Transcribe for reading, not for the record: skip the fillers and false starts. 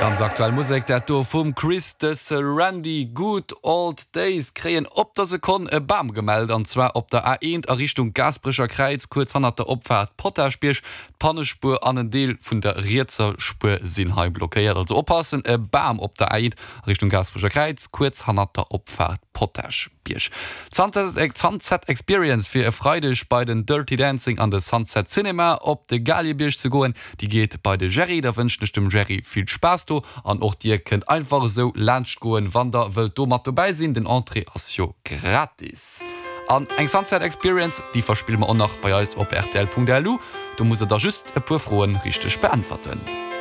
Ganz aktuell Musik der Tour vum Chris des Randy Good Old Days kreen op der Sekon e Bam gemeldet an zwar op der A1 Errichtung Gasbrischer Kreiz kurz an der Opfahrt Potterspich Pannespur an den Deel vun der Rierzer-Spur sinnheim blockiert. Also oppassen e Bam op der A1 Richtung Gasbrischer Kreiz kurz han der Opfahrt Potterspich. Sunset Experience fir e Freidech bei den Dirty Dancing an de Sunset Cinema op de Galliebierch zu goen, die geht bei de Jerry, da wünscht dem Jerry viel Spaß an och Dir könnt einfach so Lunch goen, wann der wëlt do mat dabei sinn, den Entrée asio gratis. An eng Sunset Experience, die verspielen wir auch noch bei uns op rtl.lu. Du musst da just e puer Froen richtig beantworten.